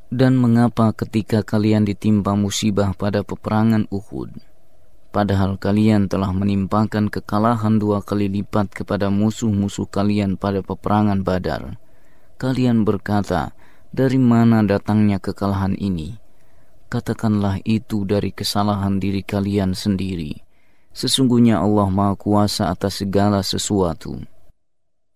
Dan mengapa ketika kalian ditimpa musibah pada peperangan Uhud, padahal kalian telah menimpakan kekalahan 2 kali lipat kepada musuh-musuh kalian pada peperangan Badar, kalian berkata, dari mana datangnya kekalahan ini? Katakanlah itu dari kesalahan diri kalian sendiri. Sesungguhnya Allah Maha Kuasa atas segala sesuatu.